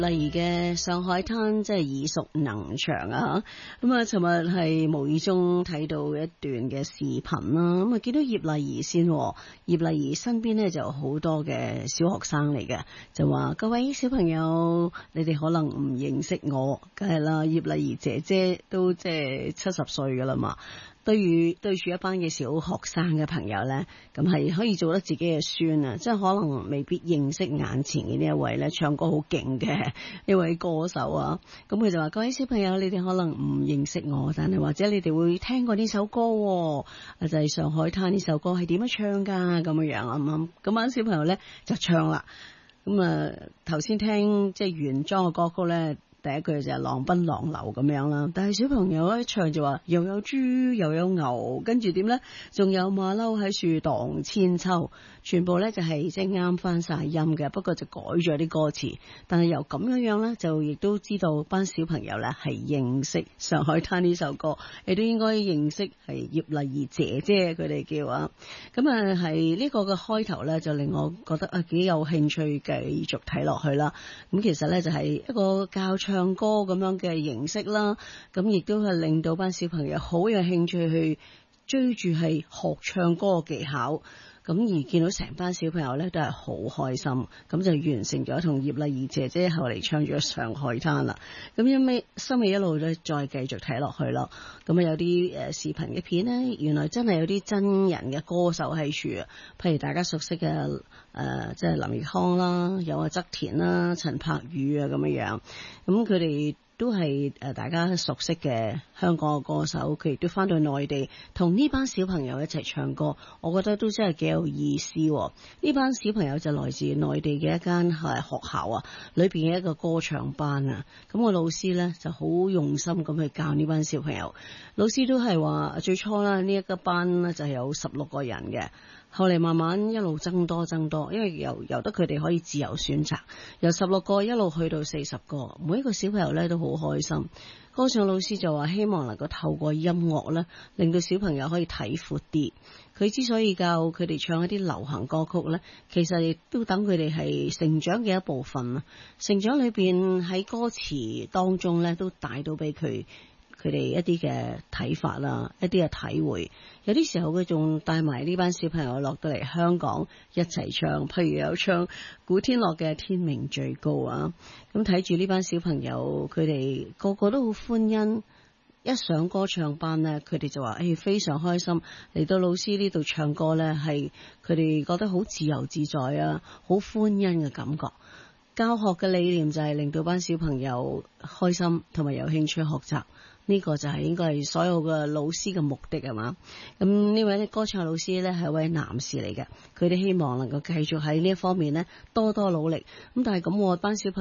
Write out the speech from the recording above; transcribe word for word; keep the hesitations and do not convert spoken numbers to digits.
例如嘅上海灘真係耳熟能詳啊！咁啊，尋日係無意中睇到一段嘅視頻啦，咁啊見到葉麗儀先，葉麗儀身邊呢就有好多嘅小學生嚟嘅，就話各位小朋友，你哋可能唔認識我，梗係啦，葉麗儀姐姐都即係七十歲噶啦嘛。對於對住一班嘅小學生嘅朋友呢，咁係可以做得自己嘅孫啊！即係可能未必認識眼前嘅呢一位呢，唱歌好勁嘅一位歌手啊！咁佢就話：各位小朋友，你哋可能唔認識我，但係或者你哋會聽過呢首歌，就係、是《上海灘》呢首歌係點樣唱㗎？咁樣樣啱唔啱？咁班小朋友呢就唱啦。咁啊頭先聽即係原裝嘅歌曲呢。第一句就係浪奔浪流咁樣啦，但係小朋友一唱就話又有豬又有牛，跟住點呢？仲有馬騮喺樹蕩千秋，全部呢就係即係啱翻晒音嘅，不過就改咗啲歌詞。但係由咁樣樣呢，就亦都知道班小朋友呢係認識《上海灘》呢首歌，亦都應該認識係葉麗儀姐姐佢哋叫啊。咁啊係呢個嘅開頭呢，就令我覺得啊幾有興趣繼續睇落去啦。咁其實呢，就係一個教唱歌咁樣嘅形式啦，咁亦都係令到班小朋友好有興趣去追住係學唱歌嘅技巧，咁而見到成班小朋友呢都係好開心，咁就完成咗同葉麗儀姐姐後嚟唱咗《上海灘》啦。咁因為收尾一路咧再繼續睇落去咯，咁啊有啲誒視頻嘅片呢，原來真係有啲真人嘅歌手喺處啊，譬如大家熟悉嘅誒、呃，即係林奕匡啦，有阿側田啦、陳柏宇啊咁樣樣，咁佢哋都係誒大家熟悉嘅香港嘅歌手，佢亦都翻到內地同呢班小朋友一齊唱歌，我覺得都真係幾有意思。呢班小朋友就來自內地嘅一間係學校啊，裏邊嘅一個歌唱班啊，咁個老師呢就好用心咁去教呢班小朋友。老師都係話最初啦，呢一個班呢就係有十六個人嘅。後嚟慢慢一路增多增多，因為由由得佢哋可以自由選擇，由十六個一路去到四十個，每一個小朋友咧都好開心。歌唱老師就話希望能夠透過音樂咧，令到小朋友可以睇闊啲。佢之所以教佢哋唱一啲流行歌曲咧，其實亦都等佢哋係成長嘅一部分啊。成長裏邊喺歌詞當中咧，都帶到俾佢。佢哋一啲嘅睇法啦，一啲嘅體會，有啲時候佢仲帶埋呢班小朋友落到嚟香港一齊唱，譬如有唱古天樂嘅《天命最高》啊，咁睇住呢班小朋友，佢哋個個都好歡欣，一上歌唱班呢，佢哋就話誒、哎、非常開心嚟到老師呢度唱歌呢，係佢哋覺得好自由自在啊，好歡欣嘅感覺。教學嘅理念就係令到班小朋友開心同埋有興趣學習。呢個就係應該係所有嘅老師嘅目的係嘛？咁呢位歌唱老師呢係一位男士嚟嘅，佢哋希望能夠繼續喺呢一方面呢多多努力。咁但係咁我班小朋友